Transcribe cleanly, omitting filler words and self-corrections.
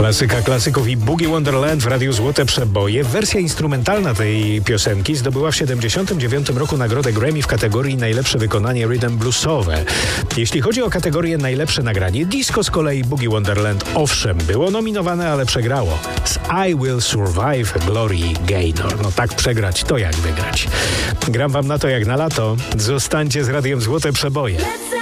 Klasyka klasyków i Boogie Wonderland w Radiu Złote Przeboje. Wersja instrumentalna tej piosenki zdobyła w 1979 roku nagrodę Grammy w kategorii najlepsze wykonanie rhythm bluesowe. Jeśli chodzi o kategorię najlepsze nagranie disco, z kolei Boogie Wonderland owszem było nominowane, ale przegrało z I Will Survive Glory Gaynor. No tak przegrać to jak wygrać. Gram wam na to jak na lato. Zostańcie z Radiem Złote Przeboje.